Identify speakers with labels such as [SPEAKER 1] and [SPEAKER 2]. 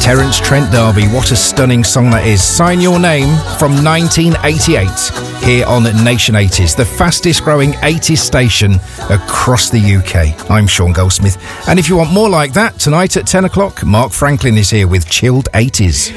[SPEAKER 1] Terence Trent D'Arby, what a stunning song that is. Sign Your Name from 1988 here on Nation 80s, the fastest growing 80s station across the UK. I'm Sean Goldsmith, and if you want more like that, tonight at 10 o'clock, Mark Franklin is here with Chilled 80s.